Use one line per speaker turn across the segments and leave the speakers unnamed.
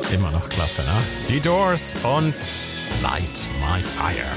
Immer noch klasse, ne? Die Doors und Light My Fire.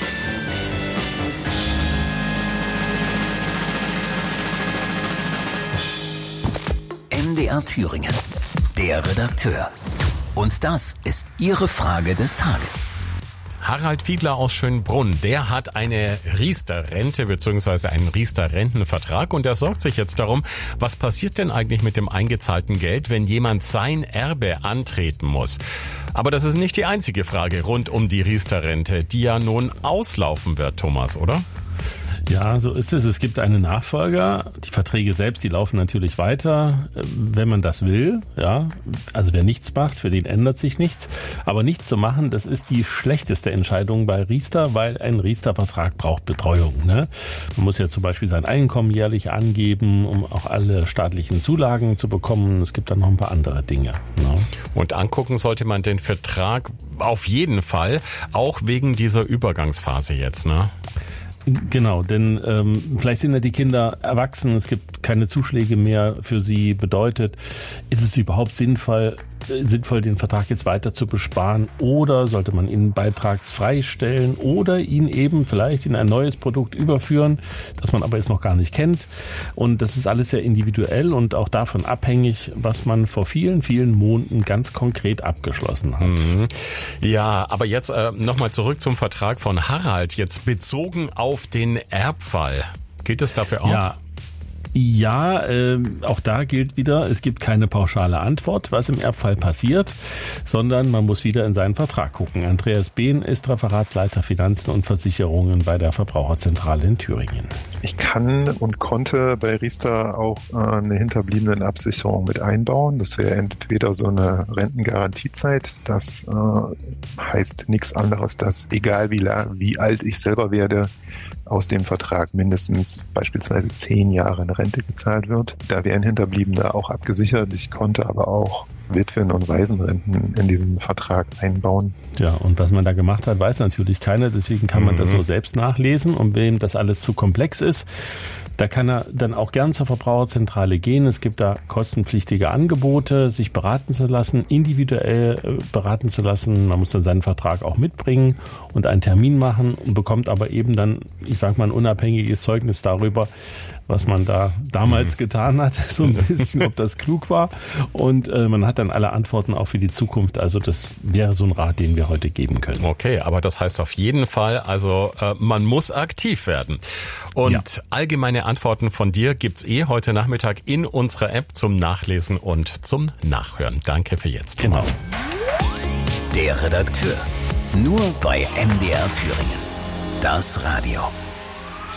MDR Thüringen, der Redakteur. Und das ist Ihre Frage des Tages.
Harald Fiedler aus Schönbrunn, der hat eine Riester-Rente bzw. einen Riester-Rentenvertrag und er sorgt sich jetzt darum, was passiert denn eigentlich mit dem eingezahlten Geld, wenn jemand sein Erbe antreten muss. Aber das ist nicht die einzige Frage rund um die Riester-Rente, die ja nun auslaufen wird, Thomas, oder?
Ja, so ist es. Es gibt einen Nachfolger. Die Verträge selbst, die laufen natürlich weiter, wenn man das will. Ja, also wer nichts macht, für den ändert sich nichts. Aber nichts zu machen, das ist die schlechteste Entscheidung bei Riester, weil ein Riester-Vertrag braucht Betreuung. Ne? Man muss ja zum Beispiel sein Einkommen jährlich angeben, um auch alle staatlichen Zulagen zu bekommen. Es gibt dann noch ein paar andere Dinge. Ne?
Und angucken sollte man den Vertrag auf jeden Fall, auch wegen dieser Übergangsphase jetzt, ne?
Genau, denn vielleicht sind ja die Kinder erwachsen, es gibt keine Zuschläge mehr für sie, bedeutet, ist es überhaupt sinnvoll, den Vertrag jetzt weiter zu besparen oder sollte man ihn beitragsfrei stellen oder ihn eben vielleicht in ein neues Produkt überführen, das man aber jetzt noch gar nicht kennt. Und das ist alles sehr individuell und auch davon abhängig, was man vor vielen, vielen Monaten ganz konkret abgeschlossen hat.
Mhm. Ja, aber jetzt nochmal zurück zum Vertrag von Harald, jetzt bezogen auf den Erbfall. Gilt das dafür auch?
Ja, auch da gilt wieder, es gibt keine pauschale Antwort, was im Erbfall passiert, sondern man muss wieder in seinen Vertrag gucken. Andreas Behn ist Referatsleiter Finanzen und Versicherungen bei der Verbraucherzentrale in Thüringen.
Ich kann und konnte bei Riester auch eine Hinterbliebenenabsicherung mit einbauen. Das wäre entweder so eine Rentengarantiezeit, das heißt nichts anderes, dass egal wie alt ich selber werde, aus dem Vertrag mindestens beispielsweise 10 Jahre eine Rente gezahlt wird. Da wären Hinterbliebene auch abgesichert. Ich konnte aber auch Witwen- und Waisenrenten in diesen Vertrag einbauen.
Ja, und was man da gemacht hat, weiß natürlich keiner. Deswegen kann man das nur selbst nachlesen. Und wem das alles zu komplex ist, da kann er dann auch gern zur Verbraucherzentrale gehen. Es gibt da kostenpflichtige Angebote, sich beraten zu lassen, individuell beraten zu lassen. Man muss dann seinen Vertrag auch mitbringen und einen Termin machen und bekommt aber eben dann, ich sag mal, ein unabhängiges Zeugnis darüber, was man da damals getan hat, so ein bisschen, ob das klug war. Und man hat dann alle Antworten auch für die Zukunft. Also das wäre so ein Rat, den wir heute geben können.
Okay, aber das heißt auf jeden Fall, also man muss aktiv werden. Und allgemeine Antworten von dir gibt's heute Nachmittag in unserer App zum Nachlesen und zum Nachhören. Danke für jetzt, Thomas.
Genau. Der Redakteur. Nur bei MDR Thüringen. Das Radio.